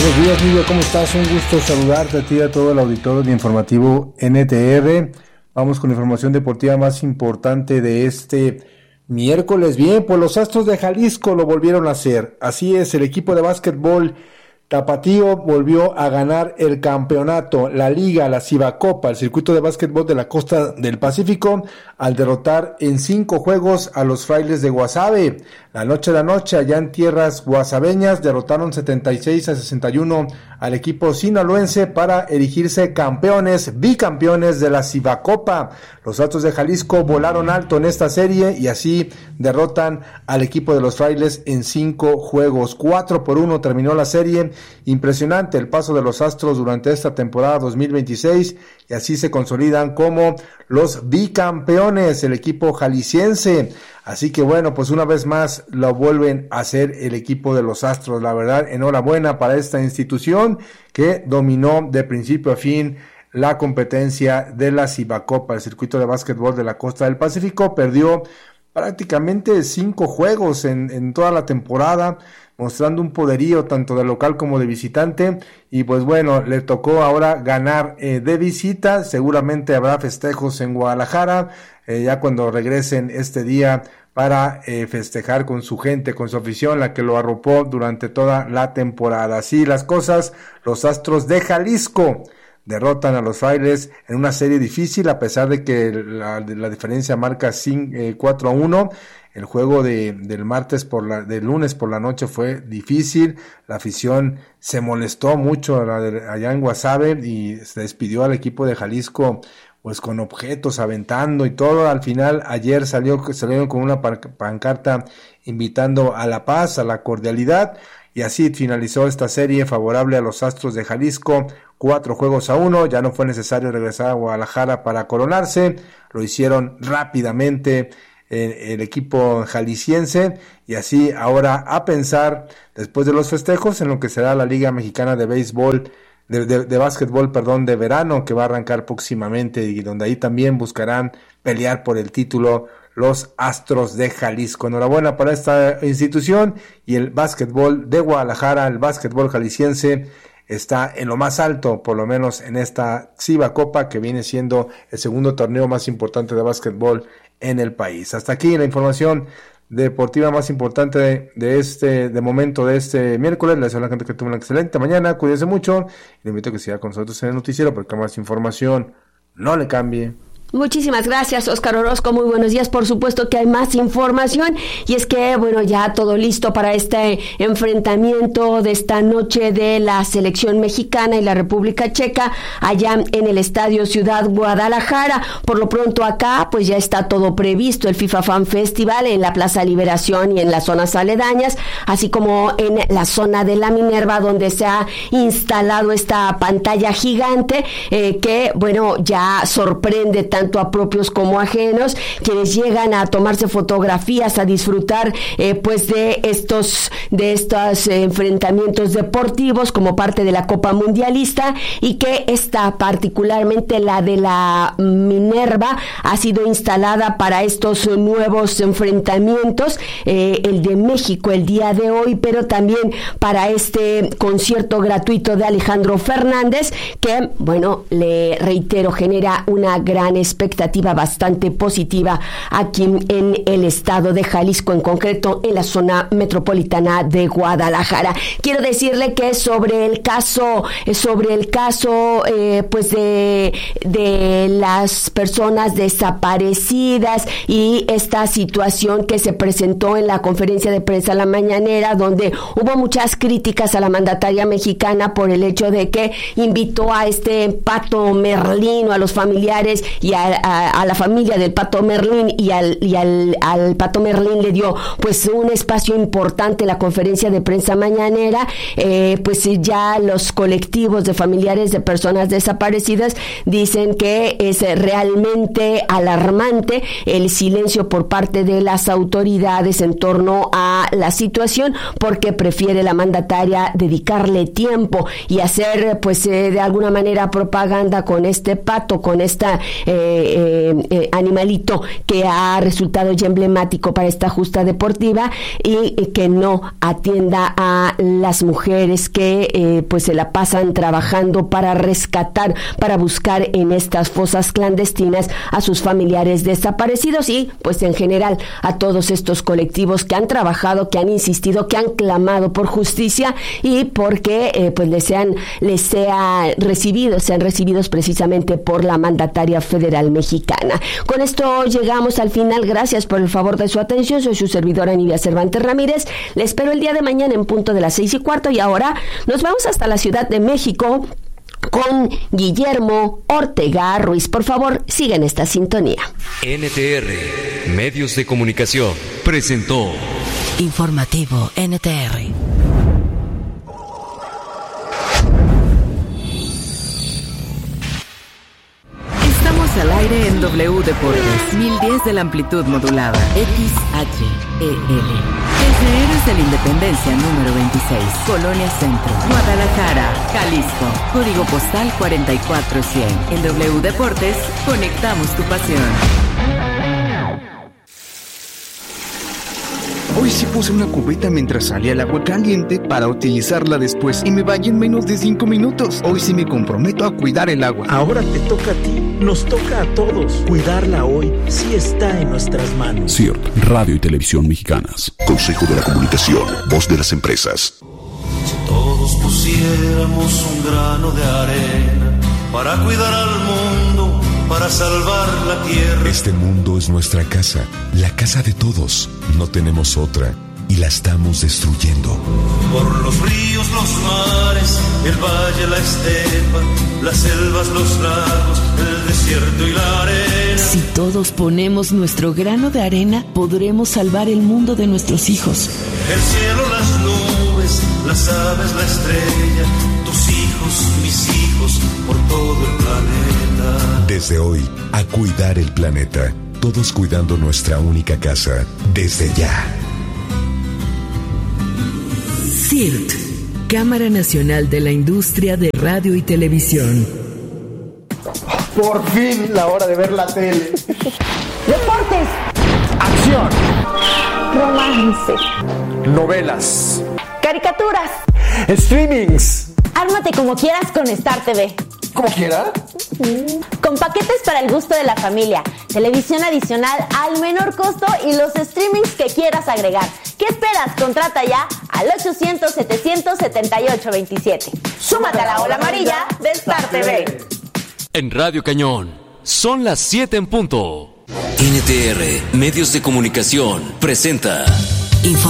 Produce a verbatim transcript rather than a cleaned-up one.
Buenos días, Nidia, ¿cómo estás? Un gusto saludarte a ti y a todo el auditorio de Informativo N T R. Vamos con la información deportiva más importante de este miércoles. Bien, pues los Astros de Jalisco lo volvieron a hacer. Así es, el equipo de básquetbol tapatío volvió a ganar el campeonato, la liga, la Cibacopa, el circuito de básquetbol de la costa del Pacífico, al derrotar en cinco juegos a los Frailes de Guasave. La noche de la noche, allá en tierras guasaveñas, derrotaron setenta y seis a sesenta y uno al equipo sinaloense para erigirse campeones, bicampeones de la Cibacopa. Los Astros de Jalisco volaron alto en esta serie y así derrotan al equipo de los Frailes en cinco juegos. Cuatro por uno terminó la serie. Impresionante el paso de los Astros durante esta temporada dos mil veintiséis y así se consolidan como los bicampeones, el equipo jalisciense. Así que bueno, pues una vez más lo vuelven a hacer el equipo de los Astros. La verdad, enhorabuena para esta institución que dominó de principio a fin la competencia de la Cibacopa, el circuito de básquetbol de la costa del Pacífico. Perdió prácticamente cinco juegos en, en toda la temporada, mostrando un poderío tanto de local como de visitante, y pues bueno, le tocó ahora ganar eh, de visita. Seguramente habrá festejos en Guadalajara, eh, ya cuando regresen este día para eh, festejar con su gente, con su afición, la que lo arropó durante toda la temporada. Así las cosas, los Astros de Jalisco derrotan a los Frailes en una serie difícil, a pesar de que la, la diferencia marca cuatro a uno. El juego de, del martes por la, del lunes por la noche fue difícil. La afición se molestó mucho allá en Guasave y se despidió al equipo de Jalisco pues con objetos, aventando y todo. Al final, ayer salió, salieron con una pancarta invitando a la paz, a la cordialidad, y así finalizó esta serie favorable a los Astros de Jalisco, cuatro juegos a uno. Ya no fue necesario regresar a Guadalajara para coronarse, lo hicieron rápidamente el equipo jalisciense, y así ahora a pensar después de los festejos en lo que será la Liga Mexicana de Béisbol, de, de, de básquetbol, perdón, de verano, que va a arrancar próximamente y donde ahí también buscarán pelear por el título los Astros de Jalisco. Enhorabuena para esta institución, y el básquetbol de Guadalajara, el básquetbol jalisciense, está en lo más alto, por lo menos en esta Cibacopa, que viene siendo el segundo torneo más importante de básquetbol en el país. Hasta aquí la información deportiva más importante de, de este, de momento de este miércoles. Les deseo a la gente que tuvo una excelente mañana, cuídense mucho, y le invito a que siga con nosotros en el noticiero, porque más información, no le cambie. Muchísimas gracias, Óscar Orozco. Muy buenos días. Por supuesto que hay más información, y es que, bueno, ya todo listo para este enfrentamiento de esta noche de la selección mexicana y la República Checa allá en el Estadio Ciudad Guadalajara. Por lo pronto acá, pues ya está todo previsto, el FIFA Fan Festival en la Plaza Liberación y en las zonas aledañas, así como en la zona de la Minerva, donde se ha instalado esta pantalla gigante eh, que, bueno, ya sorprende tanto tanto a propios como ajenos, quienes llegan a tomarse fotografías, a disfrutar eh, pues de estos de estos eh, enfrentamientos deportivos como parte de la Copa Mundialista, y que esta, particularmente la de la Minerva, ha sido instalada para estos nuevos enfrentamientos, eh, el de México el día de hoy, pero también para este concierto gratuito de Alejandro Fernández, que, bueno, le reitero, genera una gran expectativa bastante positiva aquí en el estado de Jalisco, en concreto en la zona metropolitana de Guadalajara. Quiero decirle que sobre el caso, sobre el caso, eh, pues de, de las personas desaparecidas y esta situación que se presentó en la conferencia de prensa la mañanera, donde hubo muchas críticas a la mandataria mexicana por el hecho de que invitó a este Pato Merlín, o a los familiares y a, a, a la familia del Pato Merlín, y al y al, al Pato Merlín le dio pues un espacio importante en la conferencia de prensa mañanera. Eh, pues ya los colectivos de familiares de personas desaparecidas dicen que es realmente alarmante el silencio por parte de las autoridades en torno a la situación, porque prefiere la mandataria dedicarle tiempo y hacer pues eh, de alguna manera propaganda con este pato, con esta eh, eh, eh, animalito que ha resultado ya emblemático para esta justa deportiva y, y que no atienda a las mujeres que eh, pues se la pasan trabajando para rescatar, para buscar en estas fosas clandestinas a sus familiares desaparecidos y pues en general a todos estos colectivos que han trabajado, que han insistido, que han clamado por justicia y porque eh, pues les sean les sea recibido, sean recibidos precisamente por la mandataria federal mexicana. Con esto llegamos al final. Gracias por el favor de su atención. Soy su servidora Nidia Cervantes Ramírez. Le espero el día de mañana en punto de las seis y cuarto y ahora nos vamos hasta la Ciudad de México con Guillermo Ortega Ruiz. Por favor, sigan esta sintonía. N T R, Medios de Comunicación, presentó Informativo N T R. Estamos al aire en W Deportes, mil diez de la amplitud modulada, X H E L. Desde Héroes de la Independencia número veintiséis, Colonia Centro, Guadalajara, Jalisco, código postal cuarenta y cuatro cien. En W Deportes, conectamos tu pasión. Hoy sí puse una cubeta mientras salía el agua caliente para utilizarla después y me bañé en menos de cinco minutos. Hoy sí me comprometo a cuidar el agua. Ahora te toca a ti, nos toca a todos. Cuidarla hoy sí está en nuestras manos. C I R T, Radio y Televisión Mexicanas. Consejo de la Comunicación, voz de las empresas. Si todos pusiéramos un grano de arena para cuidar al mundo, para salvar la tierra. Este mundo es nuestra casa, la casa de todos. No tenemos otra y la estamos destruyendo. Por los ríos, los mares, el valle, la estepa, las selvas, los lagos, el desierto y la arena. Si todos ponemos nuestro grano de arena, podremos salvar el mundo de nuestros hijos. El cielo, las nubes, las aves, la estrella, tus hijos, mis hijos, por todo el planeta. Desde hoy, a cuidar el planeta. Todos cuidando nuestra única casa. Desde ya. C I R T, Cámara Nacional de la Industria de Radio y Televisión. Por fin, la hora de ver la tele. Deportes. Acción. Romance. Novelas. Caricaturas. Streamings. Ármate como quieras con Star T V. ¿Como quiera? Con paquetes para el gusto de la familia, televisión adicional al menor costo y los streamings que quieras agregar. ¿Qué esperas? Contrata ya al ochocientos, setecientos setenta y ocho veintisiete. Súmate a la ola amarilla de Star T V. En Radio Cañón, son las siete en punto. N T R, Medios de Comunicación, presenta Info